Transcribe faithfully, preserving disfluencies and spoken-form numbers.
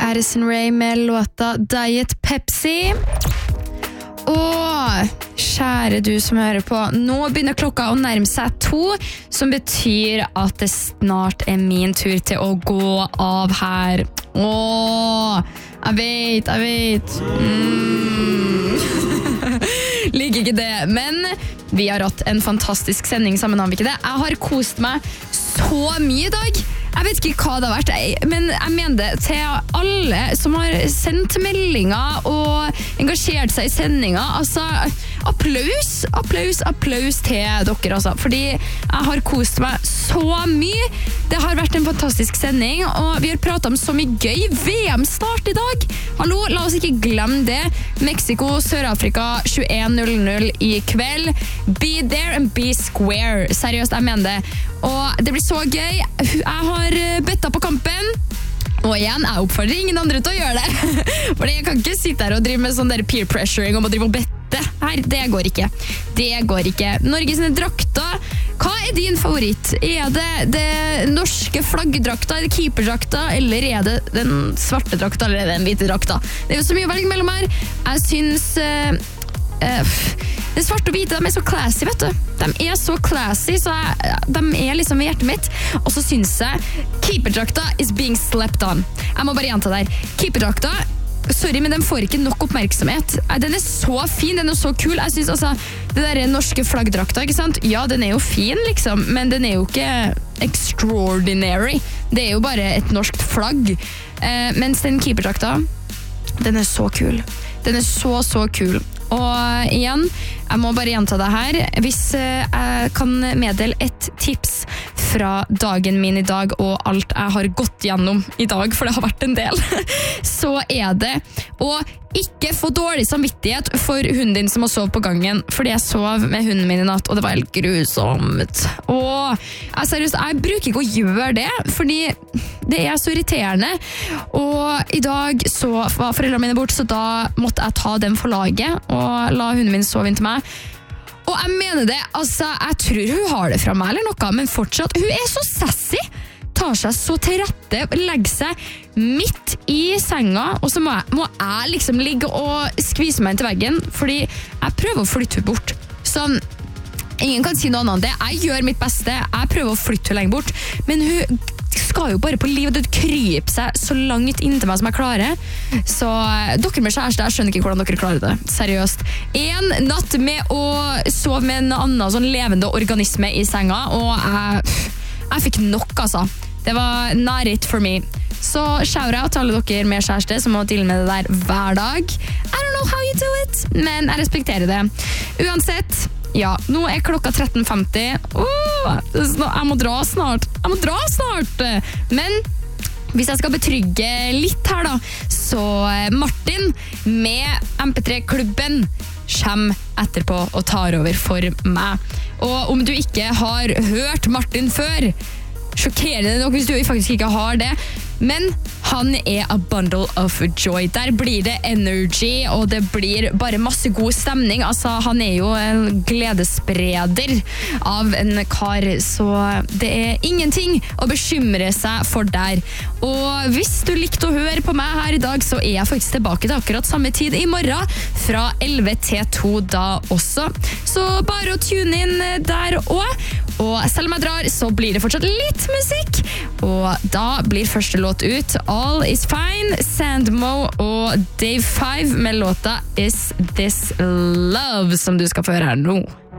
Addison Rae med låta Diet Pepsi. Og kjære du som hører på, nå begynner klokka å nærme seg to, som betyr at det snart er min tur til å gå av her. Åh, jeg vet, jeg vet. Mm. Liker ikke det, men vi har hatt en fantastisk sending sammen, har vi ikke det? Jeg har kost meg så mye i dag. Jeg vet ikke hva det har vært, men jeg mener det til alle som har sendt meldinger og engasjert seg i sendinga. Altså, applaus, applaus, applaus til dere, altså. Fordi jeg har kost meg så mye. Det har vært en fantastisk sending, og vi har pratet om så mye gøy. V M-start i dag. Hallo, la oss ikke glemme det. Mexico, Sør-Afrika, tjueen null null i kveld. Be there and be square. Seriøst, jeg mener det. Og det blir så gøy. Jeg har betta på kampen. Og igjen, jeg oppfordrer ingen andre til å gjøre det. Fordi jeg kan ikke sitte her og drive med sånn der peer pressuring om å drive og bette. Her, det går ikke. Det går ikke. Norge sine drakter. Hva er din favoritt? Er det det norske flaggdrakta, er det keeperdrakta, eller er det den svarte drakta, eller er det den hvite drakta? Det er jo så mye å velge mellom her. Jeg synes... Uh, uh, det svarte og hvite, de er så classy, vet du. De er så classy, så jeg, de er liksom i hjertet mitt. Og så synes jeg keeperdrakta is being slept on. Jeg må bare gjenta der. Keeperdrakta, sorry, men den får ikke nok oppmerksomhet. Den er så fin, den er så kul. Jeg synes altså, det der norske flaggdrakta, ikke sant? Ja, den er jo fin, liksom, men den er jo ikke extraordinary. Det er jo bare et norskt flagg. Eh, mens den keeperdrakta, den er så kul. Den er så, så kul. Og igjen, jeg må bare gjenta det her. Hvis jeg kan meddele et tips fra dagen min i dag og alt jeg har gått gjennom i dag, for det har vært en del, så er det å ikke få dårlig samvittighet for hunden din som har sovet på gangen, fordi jeg sov med hunden min i natt, og det var helt grusomt. Og jeg, seriøst, jeg bruker ikke å gjøre det, fordi det er så irriterende. Og i dag så var foreldrene mine bort, så da måtte jeg ta dem for laget og la hunden min sove inn til meg. Og jeg mener det, altså, jeg tror hun har det fra meg eller noe, men fortsatt, hun er så sassy, tar seg så til rette, legger seg midt i senga, og så må jeg, må jeg liksom ligge og skvise meg inn til veggen, fordi jeg prøver å flytte henne bort. Sånn, ingen kan si noe annet enn det. Jeg gjør mitt beste, jeg prøver å flytte henne lenger bort, men hun skal jo bare på liv, og det kryper seg så langt inntil meg som jeg klarer. Så dere med kjæreste, jeg skjønner ikke hvordan dere klarer det. Seriøst. En natt med å sove med en annen sånn levende organisme i senga, og jeg, jeg fikk nok, altså. Det var not it for me. Så shout-out til alle dere med kjæreste som må deale med det der hver dag. I don't know how you do it, men jeg respekterer det. Uansett, ja, nå er klokka tretten femti. Oh, jeg må dra snart. Jeg må dra snart. Men hvis jeg skal betrygge litt her da, så Martin med M P tre-klubben kommer etterpå og tar over for meg. Og om du ikke har hørt Martin før, sjokkerer det nok hvis du faktisk ikke har det, men han er a bundle of joy. Der blir det energy, og det blir bare masse god stemning. Altså, han er jo en gledesspreder av en kar, så det er ingenting å bekymre seg for der. Og hvis du likte å høre på meg her i dag, så er jeg faktisk tilbake til akkurat samme tid i morgen, fra elleve til to da også. Så bare å tune inn der også. Og selv om jeg drar, så blir det fortsatt litt musikk. Og da blir første låt ut All Is Fine, Sandmo og Dave five med låta Is This Love, som du skal få høre her nå.